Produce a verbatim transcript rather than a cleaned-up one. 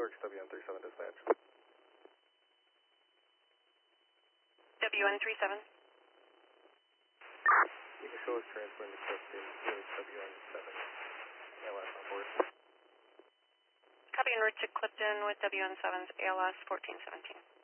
York, W N three seven dispatch. W N three seven. You can show us transferring to Clifton, W N seven. A L S on board. Copy en route to Clifton with W N seven's A L S fourteen seventeen.